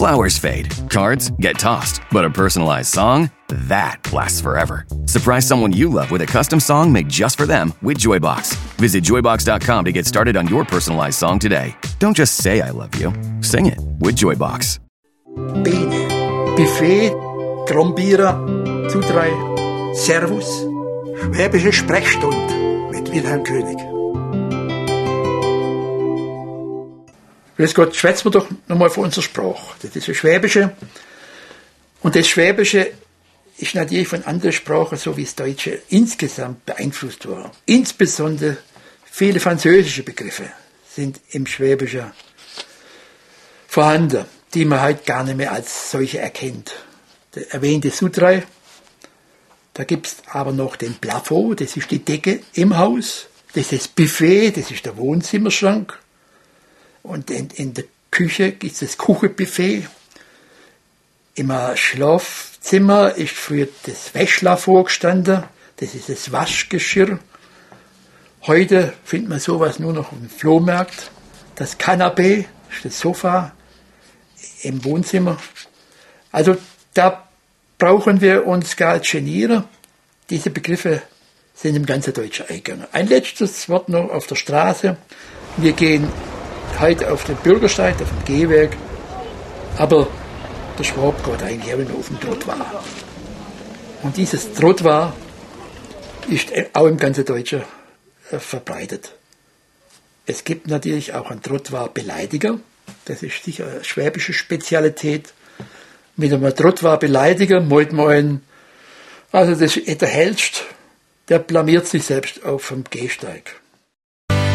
Flowers fade, cards get tossed, but a personalized song, that lasts forever. Surprise someone you love with a custom song made just for them with Joybox. Visit joybox.com to get started on your personalized song today. Don't just say I love you, sing it with Joybox. Bene, Buffet, Grombierer, Zudrei, Servus, Schwäbische Sprechstunde mit Wilhelm König. Grüß Gott, schwätzen wir doch nochmal von unserer Sprache. Das ist das Schwäbische. Und das Schwäbische ist natürlich von anderen Sprachen, so wie das Deutsche, insgesamt beeinflusst worden. Insbesondere viele französische Begriffe sind im Schwäbischen vorhanden, die man halt gar nicht mehr als solche erkennt. Der erwähnte Sudrei, da gibt es aber noch den Plafond, das ist die Decke im Haus, das ist das Buffet, das ist der Wohnzimmerschrank. Und in der Küche gibt es das Kuchenbuffet. Im Schlafzimmer ist früher das Wäschler vorgestanden. Das ist das Waschgeschirr. Heute findet man sowas nur noch auf dem Flohmarkt. Das Kanapee ist das Sofa im Wohnzimmer. Also da brauchen wir uns gar nicht genieren. Diese Begriffe sind im ganzen Deutschen eingegangen. Ein letztes Wort noch auf der Straße. Wir gehen heute auf den Bürgersteig, auf dem Gehweg, aber der Schwab geht eigentlich auch immer auf dem Trottoir. Und dieses Trottoir ist auch im ganzen Deutschen verbreitet. Es gibt natürlich auch einen Trottoir-Beleidiger, das ist sicher eine schwäbische Spezialität. Mit einem Trottoir-Beleidiger meint man, also das ist der Hellste, der blamiert sich selbst auf dem Gehsteig.